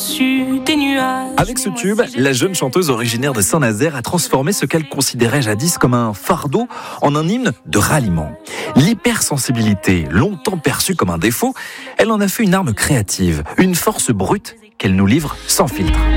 au-dessus des nuages. Avec ce tube, la jeune chanteuse originaire de Saint-Nazaire a transformé ce qu'elle considérait jadis comme un fardeau en un hymne de ralliement. L'hypersensibilité, longtemps perçue comme un défaut, elle en a fait une arme créative, une force brute qu'elle nous livre sans filtre.